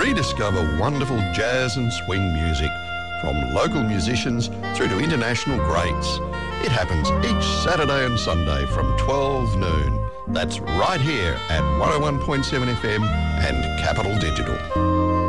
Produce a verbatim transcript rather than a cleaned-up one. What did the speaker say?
rediscover wonderful jazz and swing music from local musicians through to international greats. It happens each Saturday and Sunday from twelve noon. That's right here at one oh one point seven F M and Capital Digital.